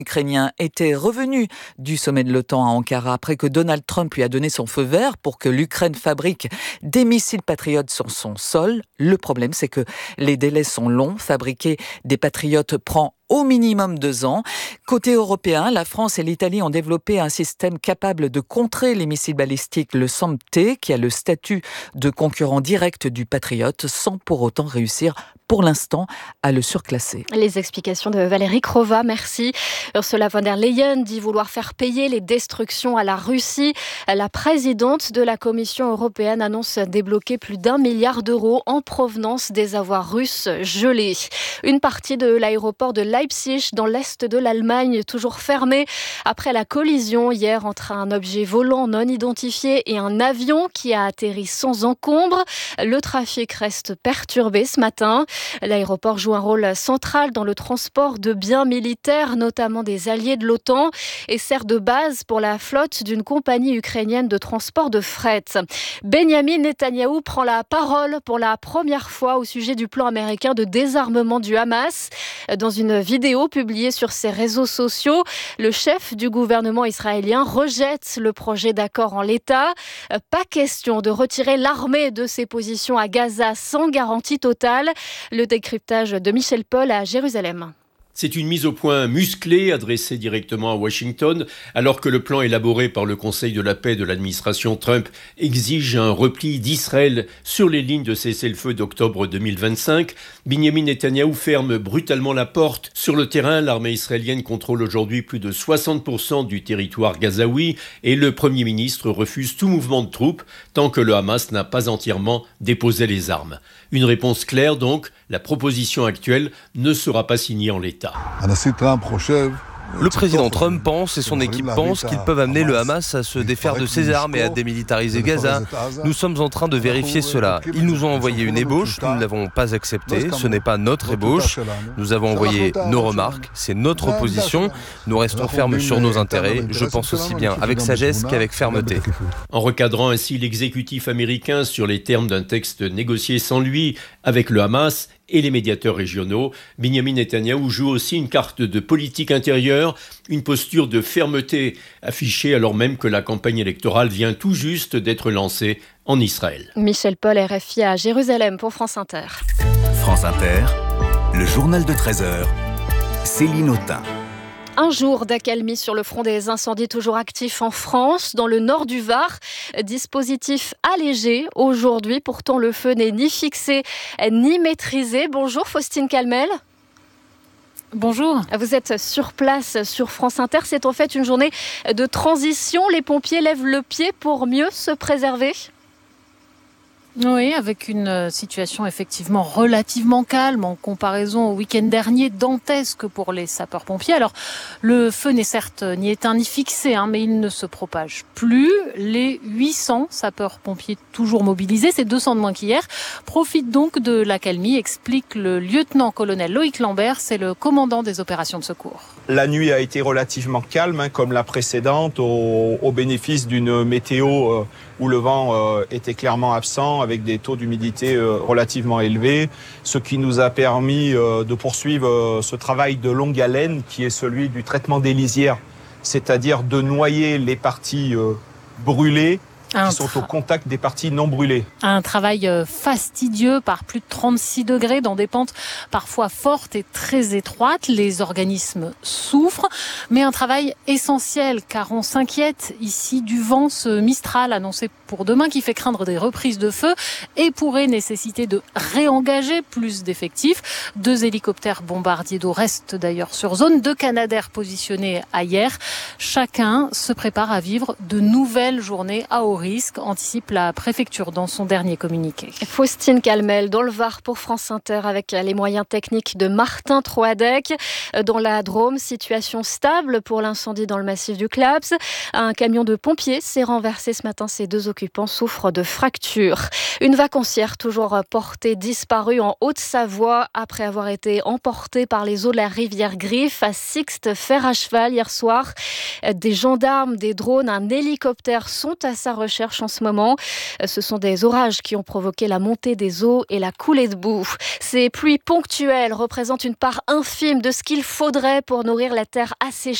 Ukrainien était revenu du sommet de l'OTAN à Ankara après que Donald Trump lui a donné son feu vert pour que l'Ukraine fabrique des missiles Patriot sur son sol. Le problème, c'est que les délais sont longs. Fabriquer des Patriots prend au minimum 2 ans. Côté européen, la France et l'Italie ont développé un système capable de contrer les missiles balistiques, le SAMP-T, qui a le statut de concurrent direct du Patriot, sans pour autant réussir, pour l'instant, à le surclasser. Les explications de Valérie Crova, merci. Ursula von der Leyen dit vouloir faire payer les destructions à la Russie. La présidente de la Commission européenne annonce débloquer plus d'1 milliard d'euros en provenance des avoirs russes gelés. Une partie de l'aéroport de Leipzig, dans l'est de l'Allemagne, toujours fermée après la collision hier entre un objet volant non identifié et un avion qui a atterri sans encombre. Le trafic reste perturbé ce matin. L'aéroport joue un rôle central dans le transport de biens militaires, notamment des alliés de l'OTAN, et sert de base pour la flotte d'une compagnie ukrainienne de transport de fret. Benyamin Netanyahou prend la parole pour la première fois au sujet du plan américain de désarmement du Hamas. Dans une vidéo publiée sur ses réseaux sociaux, le chef du gouvernement israélien rejette le projet d'accord en l'état. Pas question de retirer l'armée de ses positions à Gaza sans garantie totale. Le décryptage de Michel Paul à Jérusalem. C'est une mise au point musclée adressée directement à Washington, alors que le plan élaboré par le Conseil de la paix de l'administration Trump exige un repli d'Israël sur les lignes de cessez-le-feu d'octobre 2025. Benyamin Netanyahou ferme brutalement la porte. Sur le terrain, l'armée israélienne contrôle aujourd'hui plus de 60% du territoire gazaoui et le Premier ministre refuse tout mouvement de troupes tant que le Hamas n'a pas entièrement déposé les armes. Une réponse claire donc, la proposition actuelle ne sera pas signée en l'état. Le président Trump pense et son équipe pense qu'ils peuvent amener le Hamas à se défaire de ses armes et à démilitariser Gaza. Nous sommes en train de vérifier cela. Ils nous ont envoyé une ébauche, nous ne l'avons pas acceptée, ce n'est pas notre ébauche. Nous avons envoyé nos remarques, c'est notre position. Nous restons fermes sur nos intérêts, je pense aussi bien avec sagesse qu'avec fermeté. En recadrant ainsi l'exécutif américain sur les termes d'un texte négocié sans lui avec le Hamas et les médiateurs régionaux, Benyamin Netanyahou joue aussi une carte de politique intérieure, une posture de fermeté affichée alors même que la campagne électorale vient tout juste d'être lancée en Israël. Michel Paul, RFI à Jérusalem pour France Inter. France Inter, le journal de 13h, Céline Autain. Un jour d'accalmie sur le front des incendies toujours actifs en France, dans le nord du Var. Dispositif allégé aujourd'hui, pourtant le feu n'est ni fixé ni maîtrisé. Bonjour Faustine Calmel. Bonjour. Vous êtes sur place sur France Inter. C'est en fait une journée de transition. Les pompiers lèvent le pied pour mieux se préserver. Oui, avec une situation effectivement relativement calme en comparaison au week-end dernier, dantesque pour les sapeurs-pompiers. Alors, le feu n'est certes ni éteint ni fixé, mais il ne se propage plus. Les 800 sapeurs-pompiers toujours mobilisés, c'est 200 de moins qu'hier, profitent donc de l'accalmie, explique le lieutenant-colonel Loïc Lambert, c'est le commandant des opérations de secours. La nuit a été relativement calme, comme la précédente, au bénéfice d'une météo où le vent était clairement absent, avec des taux d'humidité relativement élevés, ce qui nous a permis de poursuivre ce travail de longue haleine qui est celui du traitement des lisières, c'est-à-dire de noyer les parties brûlées qui sont au contact des parties non brûlées. Un travail fastidieux par plus de 36 degrés dans des pentes parfois fortes et très étroites. Les organismes souffrent, mais un travail essentiel car on s'inquiète ici du vent, ce Mistral annoncé pour demain qui fait craindre des reprises de feu et pourrait nécessiter de réengager plus d'effectifs. 2 hélicoptères bombardiers d'eau restent d'ailleurs sur zone, 2 Canadair positionnés ailleurs. Chacun se prépare à vivre de nouvelles journées à haut risque, anticipe la préfecture dans son dernier communiqué. Faustine Calmel dans le Var pour France Inter avec les moyens techniques de Martin Troadec. Dans la Drôme, situation stable pour l'incendie dans le massif du Claps. Un camion de pompiers s'est renversé ce matin. Ces 2 occupants souffrent de fractures. Une vacancière toujours portée disparue en Haute-Savoie après avoir été emportée par les eaux de la rivière Griffe à Sixte Fer à cheval hier soir. Des gendarmes, des drones, un hélicoptère sont à sa recherche en ce moment. Ce sont des orages qui ont provoqué la montée des eaux et la coulée de boue. Ces pluies ponctuelles représentent une part infime de ce qu'il faudrait pour nourrir la terre assez